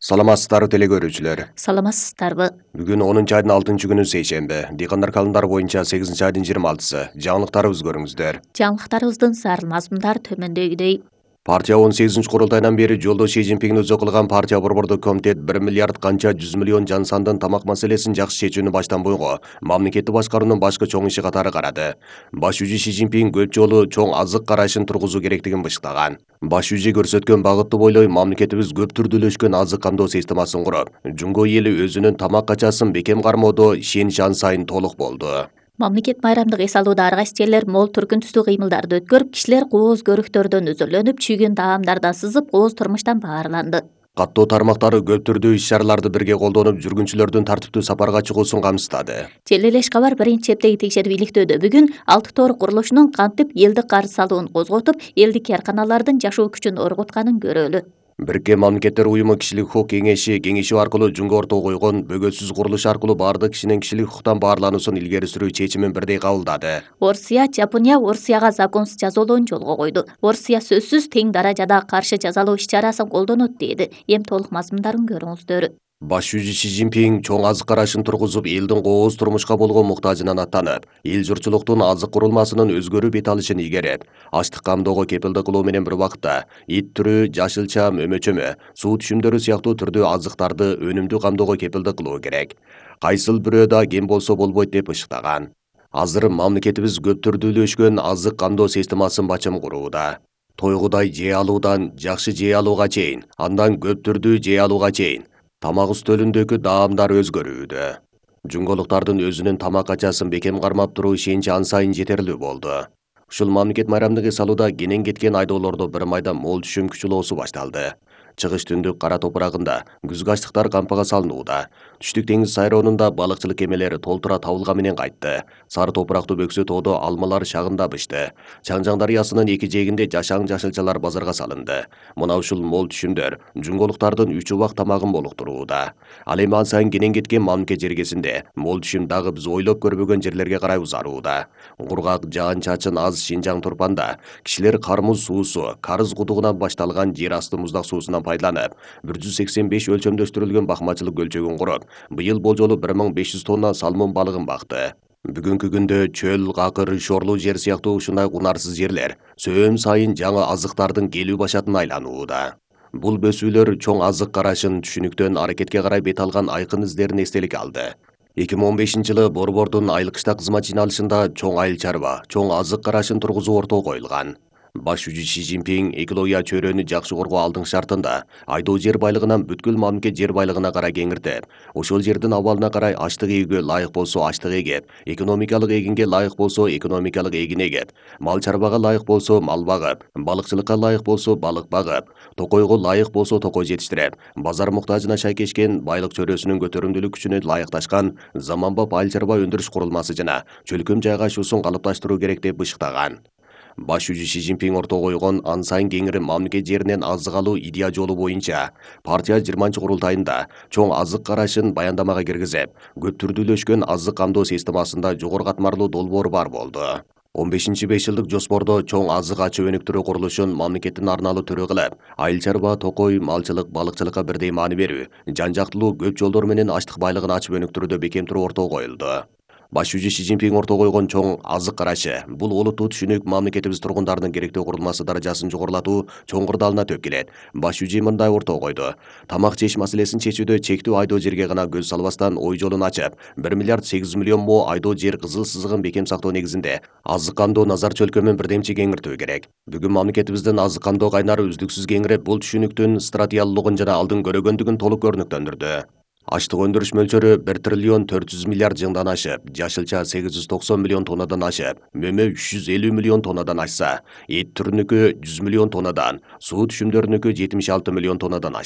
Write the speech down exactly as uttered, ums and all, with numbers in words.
Саламатсыздарбы теле көрүүчүлөр. Саламатсыздарбы. Бүгүн онунчу айдын алтынчы күнү сейшемби. Дыйкандар календары боюнча сегизинчи айдын жыйырма алтысы. Жаңылыктарыбыз көрүңүздөр. Жаңылыктарыбыздын сар мазмундары төмөндөгүдөй. Партия он сегизинчи курултайдан бери жолдо Ши Цзиньпиңдин өзү кылган партия борбордук комитет бир миллиард канча жүз миллион жан сандын тамак маселесин жакшы чечүүнү баштан буйго мамлекетти башкаруунун башкы чоң иши катары карады. Баш жүзү Ши Цзиньпиң көп жолу чоң азык карашын тургузуу керектигин бышыктаган. Баш жүзү көрсөткөн багытты бойлой мамлекетибиз көп түрдүүлөшкөн азык камдоо системасын куруп, жумго эли өзүнүн тамак качасын бекем кармоодо ишенич ан сайын толук болду. Мамлекет майрамдык эс алууда ар кайсы жерлер мол түркүн түстүү кыймылдарды өткөрүп, кишилер кооз көрүктөрдөн өзөлөнүп, чүйгөн таамдардан сызып, кооз турмуштан баарланды. Каттоо тармактары көп түрдүү иш-чараларды бирге колдонуп, жүргүнчүлөрдүн тартиптүү сапарга чыгуусун камсыздады. Желелеш кабар биринчи чептеги текшерип иликтөөдө бүгүн алты тоор курулушунун кантип элдик карыз салуун козготуп, элдик каарканалардын жашоо күчүн оргутканын көрөлү. Бириккен Мамлекеттер уюму кишилик укук кеңеши кеңешүү аркылуу жөнгө ортого койгон бөгөтсүз курулуш аркылуу баардык кишинин кишилик укуктан баарлануусун илгери сүрүү чечимин бирдей кабылдады. Орусия, Жапония Орусияга законсуз жазалоону жолго койду. Орусия сөзсүз тең даражада каршы жазалоо иш-чарасын колдонот деди. Эми толук мазмундарын көрүңүздөр. Баш жүзү Ши Цзиньпиң чоң азык карашын тургузуп, элдин кооз турмушка болгон муктажынан аттанып, эл журтчулуктун азык курулмасынын өзгөрүү бет алышын ийгереп, ачлык камдоого кепилдик кылуу менен бир убакытта ит түрү, жашыл чам, өмөчөмө, суу түшүмдөрү сыяктуу түрдүү азыктарды өнүмдүү камдоого кепилдик кылуу керек. Кайсыл бирөө да кем болсо болбойт деп ышыктаган. Азыр мамлекетибиз көп түрдүүлөшкөн азык камдоо системасын бачым курууда. Тойгудай жей алуудан жакшы жей алууга чейин, андан көп түрдүү жей алууга чейин тамак үстөлүндөгү даамдар өзгөрүүдө. Жунголуктардын өзүнүн тамак качасын бекем кармап туруу ишеничи ан сайын жетерлүү болду. Ушул мамлекет майрамдык эс алууда кенен кеткен айдоолордо бир майда мол түшүм күчүлоосу башталды. Чыгыш түндүк кара топурагында күзгү ачлыктар кампага салынууда. Түштүк деңиз сайроонунда балыкчылык кемелери толтура табылга менен кайтты. Сары топурактуу бөксө тоодо алмалар шагында бышты. Чаңжаң дарыясынын эки жээгинде жашаң жашылчалар базарга салынды. Мына ушул мол түшүмдөр жунголуктардын үч убак тамагын болуктурууда. Ал эми ан сайын кенен кеткен мамлекет жергесинде мол түшүм дагы биз ойлоп көрбөгөн жерлерге карай узарууда. Кургак жаан чачын аз Шинжаң Турпанда кишилер кармуз суусу, карыз кудугунан башталган жер асты муздак суусунан пайдаланып, бир жүз сексен беш өлчөмдөштүрүлгөн бакмачылык көлчөгүн куруп, быйыл болжолу бир миң беш жүз тонна салмон балыгын бакты. Бүгүнкү күндө чөл, какыр, шорлуу жер сыяктуу ушундай унарсыз жерлер сөөн сайын жаңы азыктардын келүү башатына айланууда. Бул бөсүүлөр чоң азык карашын түшүнүктөн аракетке карай бет алган айкын издерин эстеликке алды. эки миң он бешинчи жылы борбордун айыл кышта кызмат жыйналышында чоң айыл чарба, чоң азык карашын тургузуу ортого коюлган. Баш жүзү Ши Цзиньпиң экология чөйрөнү жакшы коргоо алдың шартында айдоо жер байлыгынан бүткүл мамлекет жер байлыгына карай кеңиртип, ошол жердин абалына карай ачлык эгүүгө ылайык болсо ачлык эгип, экономикалык эгинге ылайык болсо экономикалык эгин эгип, мал чарбага ылайык болсо мал багып, балыкчылыкка ылайык болсо балык багып, токойго ылайык болсо токой жетиштирип, базар муктажына шайкешкен байлык чөйрөсүнүн көтөрүмдүүлүк күчүнө ылайыкташкан заманбап айыл чарба өндүрүш курулмасы жана чөлкөм жайгашуусун калыпташтыруу керек деп ышыктаган. Баш жүзү Ши Цзиньпиң ортого койгон ан сайын кеңири мамлекет жеринен азык алуу идея жолу боюнча партия жыйырманчы курултайында чоң азык карашын баяндамага киргизип, көп түрдүүлөшкөн азык камдоо системасында жогору катмарлуу долбоор бар болду. он бешинчи беш жылдык жоспордо чоң азык ачуу өнүктүрүү курулушун мамлекеттин арналуу түрү кылып, айыл чарба, токой, малчылык, балыкчылыкка бирдей маани берүү, жан жактылуу көп жолдор менен ачлык байлыгын ачып өнүктүрүүдө бекем туруу ортого коюлду. Баш жүзү Ши Цзиньпиң ортого койгон чоң азык карашы бул олуттуу түшүнүк мамлекетибиз тургундарынын керектөө курулмасы даражасын жогорулатуу чоң кырдаалына төп келет. Баш жүзү мындай ортого койду. Тамак жеш маселесин чечүүдө чектүү айдоо жерге гана көз салбастан ой жолун ачып, бир миллиард сегиз жүз миллион мо айдоо жер кызыл сызыгын бекем сактоо негизинде азык камдоо назар чөлкөмүн бирдемче кеңиртүү керек. Бүгүн мамлекетибиздин азык камдоо кайнары үздүксүз кеңирип, бул түшүнүктүн стратегиялуулугун жана алдын көрөгөндүгүн толук көрүнүктөндүрдү. Ачлык өндүрүш мөлчөрү бир триллион төрт жүз миллиард жыңдан ашып, жашылча сегиз жүз токсон миллион тоннадан ашып, мөмө үч жүз элүү миллион тоннадан ашса, эт түрүнүкү жүз миллион тоннадан, суу түшүмдөрүнүкү жетимиш алты миллион тоннадан ашты.